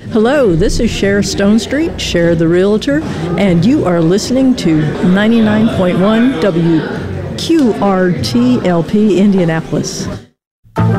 Hello, this is Cher Stonestreet, Cher the Realtor, and you are listening to 99.1 WQRT-LP Indianapolis.